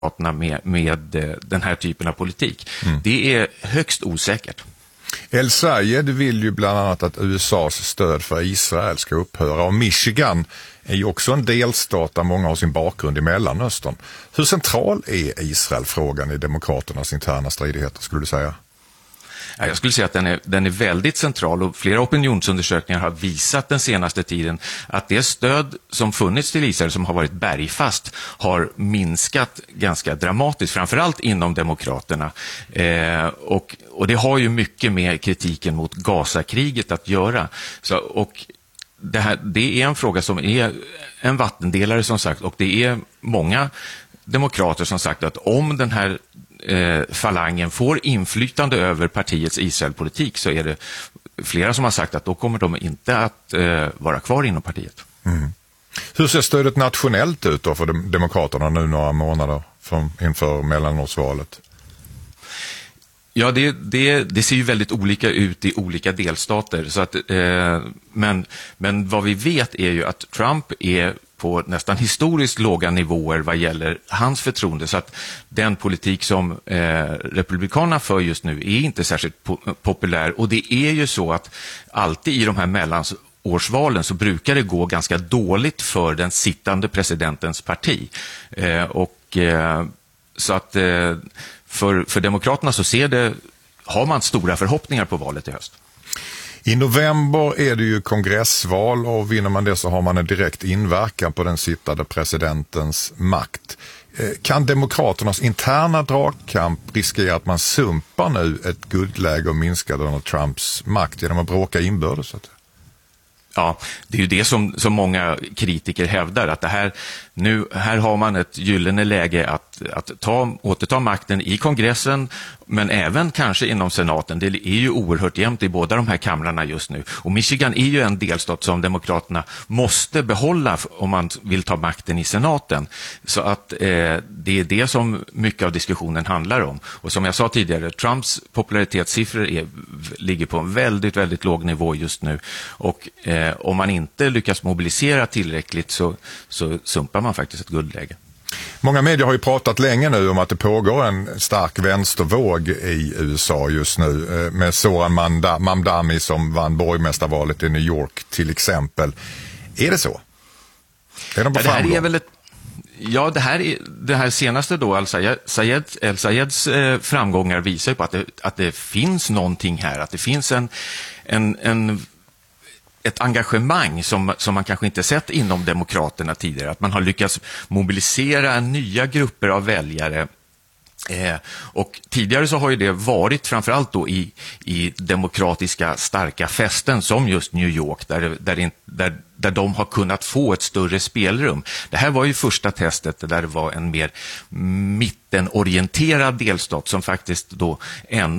med den här typen av politik. Det är högst osäkert. El-Sayed vill ju bland annat att USAs stöd för Israel ska upphöra, och Michigan är ju också en delstat där många har sin bakgrund i Mellanöstern. Hur central är Israel-frågan i demokraternas interna stridigheter, skulle du säga? Jag skulle säga att den är väldigt central, och flera opinionsundersökningar har visat den senaste tiden att det stöd som funnits till Israel, som har varit bergfast, har minskat ganska dramatiskt, framförallt inom demokraterna. Och det har ju mycket med kritiken mot Gaza-kriget att göra. Och det är en fråga som är en vattendelare, som sagt, och det är många demokrater som sagt att om den här falangen får inflytande över partiets Israelpolitik, så är det flera som har sagt att då kommer de inte att vara kvar inom partiet. Hur ser stödet nationellt ut då för demokraterna nu några månader inför mellanårsvalet? Ja, det ser ju väldigt olika ut i olika delstater. Så att, men vad vi vet är ju att Trump är på nästan historiskt låga nivåer vad gäller hans förtroende. Så att den politik som republikanerna för just nu är inte särskilt populär. Och det är ju så att alltid i de här mellanårsvalen så brukar det gå ganska dåligt för den sittande presidentens parti. Så att för demokraterna så har man stora förhoppningar på valet i höst. I november är det ju kongressval, och vinner man det så har man en direkt inverkan på den sittande presidentens makt. Kan demokraternas interna dragkamp riskera att man sumpar nu ett guldläge och minskar Donald Trumps makt genom att bråka inbördes? Ja, det är ju det som många kritiker hävdar, att här har man ett gyllene läge att återta makten i kongressen, men även kanske inom senaten. Det är ju oerhört jämnt i båda de här kamrarna just nu. Och Michigan är ju en delstat som demokraterna måste behålla om man vill ta makten i senaten. Så att det är det som mycket av diskussionen handlar om. Och som jag sa tidigare, Trumps popularitetssiffror ligger på en väldigt, väldigt låg nivå just nu. Och om man inte lyckas mobilisera tillräckligt så sumpar man faktiskt ett guldläge. Många medier har ju pratat länge nu om att det pågår en stark vänstervåg i USA just nu, med Zoran Mamdani som vann borgmästarvalet i New York till exempel. Är det så? Är de på framgång? Det här senaste då, El-Sayeds framgångar visar ju på att det finns någonting här, att det finns ett engagemang som man kanske inte sett inom demokraterna tidigare. Att man har lyckats mobilisera nya grupper av väljare. Och tidigare så har ju det varit framförallt då i demokratiska starka fästen som just New York, där de har kunnat få ett större spelrum. Det här var ju första testet där det var en mer mittenorienterad delstat som faktiskt då ändå